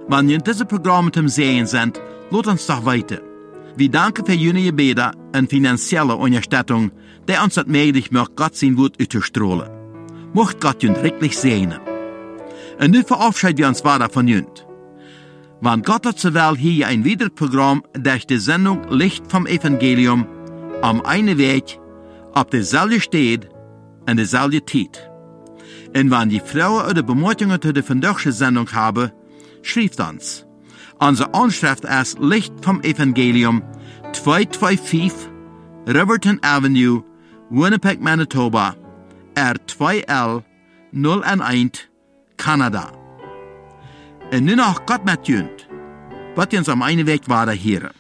Wenn ihr diese Programme zum Sehen sind, lasst uns doch weiter. Wir danken für Ihre Gebete und finanzielle Unterstützung, die uns das möglich macht, Gott sein Wort auszustrahlen. Mocht Gott Ihnen wirklich segnen. Und nun verabschieden wir uns weiter von Ihnen. Wenn Gott hat zur Welt hier ein weiteres Programm durch die Sendung Licht vom Evangelium am einen Weg, auf derselben Stelle und derselben Zeit. Und wenn die Frauen oder Bemerkungen zu der vandaagse Sendung haben, schreibt uns. Unsere Anschrift ist Licht vom Evangelium, 225 Riverton Avenue, Winnipeg, Manitoba, R2L 011, Kanada. Und nun noch Gott mit Ihnen, wird uns am einen Weg weiter hören.